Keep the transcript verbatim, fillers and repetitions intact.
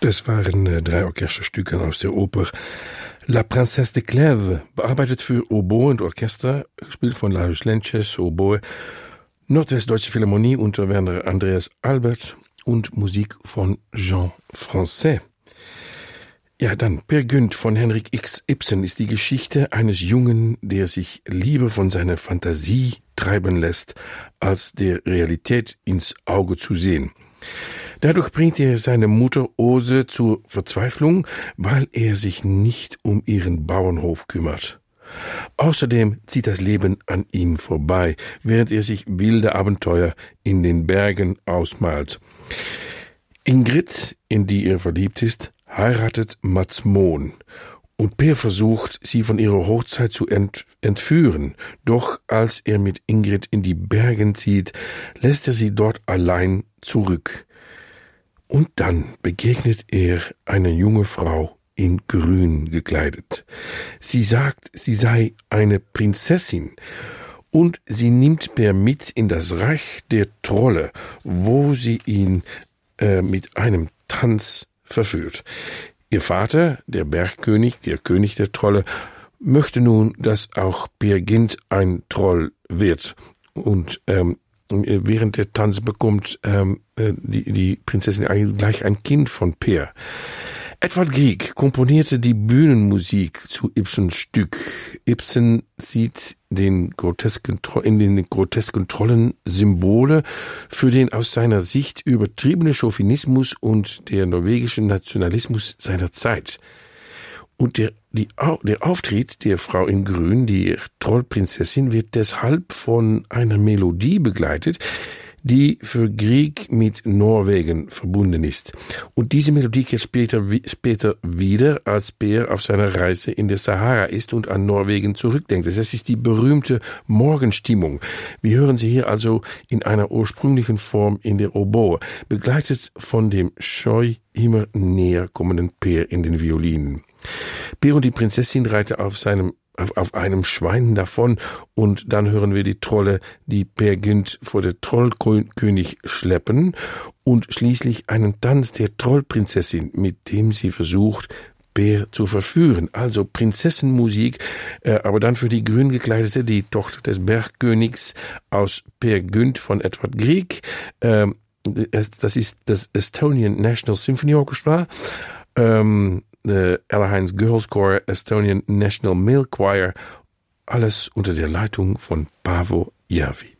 Das waren äh, drei Orchesterstücke aus der Oper La Princesse de Clèves, bearbeitet für Oboe und Orchester, gespielt von Lajos Lences, Oboe, Nordwestdeutsche Philharmonie unter Werner Andreas Albert und Musik von Jean Francais. Ja, dann Peer Gynt von Henrik X. Ibsen ist die Geschichte eines Jungen, der sich lieber von seiner Fantasie treiben lässt, als der Realität ins Auge zu sehen. Dadurch bringt er seine Mutter Ose zur Verzweiflung, weil er sich nicht um ihren Bauernhof kümmert. Außerdem zieht das Leben an ihm vorbei, während er sich wilde Abenteuer in den Bergen ausmalt. Ingrid, in die er verliebt ist, heiratet Mats Mohn. Und Peer versucht, sie von ihrer Hochzeit zu ent- entführen. Doch als er mit Ingrid in die Bergen zieht, lässt er sie dort allein zurück. Und dann begegnet er einer junge Frau in Grün gekleidet. Sie sagt, sie sei eine Prinzessin und sie nimmt Peer mit in das Reich der Trolle, wo sie ihn äh, mit einem Tanz verführt. Ihr Vater, der Bergkönig, der König der Trolle, möchte nun, dass auch Peer Gynt ein Troll wird und ähm, während der Tanz bekommt ähm, die, die Prinzessin eigentlich gleich ein Kind von Peer. Edward Grieg komponierte die Bühnenmusik zu Ibsens Stück. Ibsen sieht den grotesken, in den grotesken Trollen Symbole für den aus seiner Sicht übertriebene Chauvinismus und der norwegische Nationalismus seiner Zeit. Und der, die, der Auftritt der Frau in Grün, die Trollprinzessin, wird deshalb von einer Melodie begleitet, die für Grieg mit Norwegen verbunden ist. Und diese Melodie kehrt später, später wieder, als Peer auf seiner Reise in der Sahara ist und an Norwegen zurückdenkt. Das ist die berühmte Morgenstimmung. Wir hören sie hier also in einer ursprünglichen Form in der Oboe, begleitet von dem scheu immer näher kommenden Peer in den Violinen. Peer und die Prinzessin reiten auf seinem Auf, auf einem Schwein davon und dann hören wir die Trolle, die Peer Gynt vor der Trollkönig schleppen und schließlich einen Tanz der Trollprinzessin, mit dem sie versucht, Peer zu verführen. Also Prinzessenmusik, äh, aber dann für die grün gekleidete, die Tochter des Bergkönigs aus Peer Gynt von Edward Grieg. Äh, das ist das Estonian National Symphony Orchestra. Ähm, The Ella Heinz Girls Choir, Estonian National Male Choir, alles unter der Leitung von Paavo Järvi.